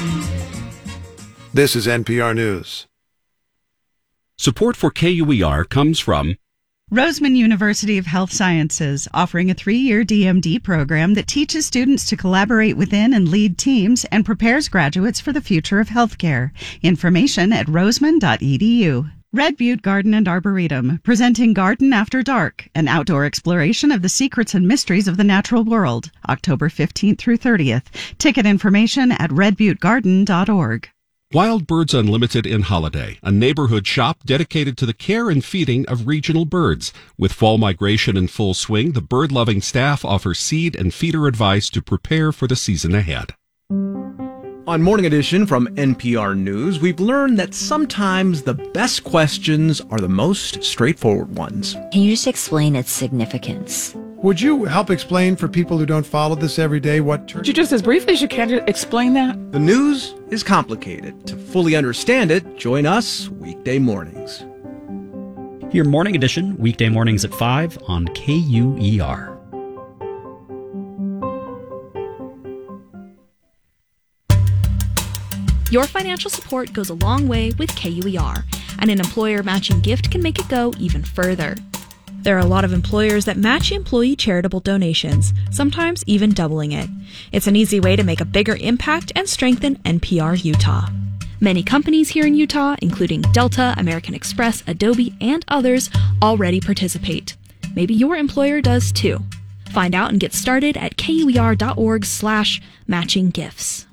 This is NPR News. Support for KUER comes from Roseman University of Health Sciences, offering a 3-year DMD program that teaches students to collaborate within and lead teams and prepares graduates for the future of healthcare. Information at roseman.edu. Red Butte Garden and Arboretum, presenting Garden After Dark, an outdoor exploration of the secrets and mysteries of the natural world, October 15th through 30th. Ticket information at redbuttegarden.org. Wild Birds Unlimited in Holiday, a neighborhood shop dedicated to the care and feeding of regional birds. With fall migration in full swing, the bird-loving staff offers seed and feeder advice to prepare for the season ahead. On Morning Edition from NPR News, we've learned that sometimes the best questions are the most straightforward ones. Can you just explain its significance? Would you help explain for people who don't follow this every day what Could you just as briefly as you can explain that? The news is complicated. To fully understand it, join us weekday mornings. Hear Morning Edition weekday mornings at 5 on KUER. Your financial support goes a long way with KUER, and an employer matching gift can make it go even further. There are a lot of employers that match employee charitable donations, sometimes even doubling it. It's an easy way to make a bigger impact and strengthen NPR Utah. Many companies here in Utah, including Delta, American Express, Adobe, and others, already participate. Maybe your employer does too. Find out and get started at KUER.org/matchinggifts.